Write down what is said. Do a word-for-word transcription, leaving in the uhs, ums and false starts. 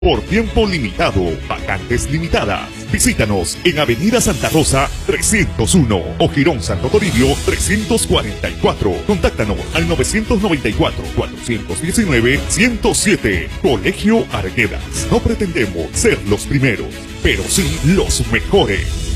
Por tiempo limitado, vacantes limitadas. Visítanos en Avenida Santa Rosa trescientos uno o Girón Santo Toribio trescientos cuarenta y cuatro. Contáctanos al nueve nueve cuatro, cuatro uno nueve, uno cero siete. Colegio Arguedas. No pretendemos ser los primeros, pero sí los mejores.